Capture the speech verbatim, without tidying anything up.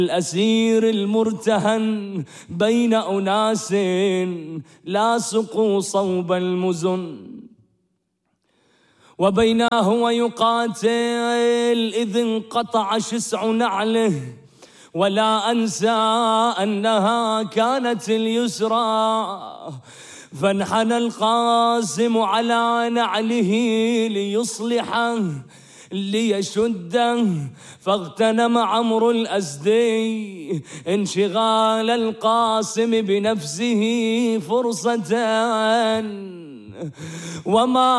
الأسير المرتهن بين أناس لاصقوا صوب المزن، وبينه هو يقاتل إذ انقطع شسع نعله، ولا أنسى أنها كانت اليسرى، فانحنى القاسم على نعله ليصلحه ليشده، فاغتنم عمرو الأسدي انشغال القاسم بنفسه فرصة، وما